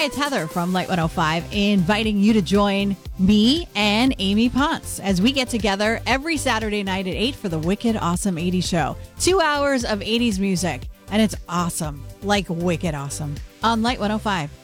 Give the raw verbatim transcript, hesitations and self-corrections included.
Hi, it's Heather from Light one oh five, inviting you to join me and Amy Ponce as we get together every Saturday night at eight for the Wicked Awesome eighties show. Two hours of eighties music, and it's awesome, like wicked awesome, on Light one oh five.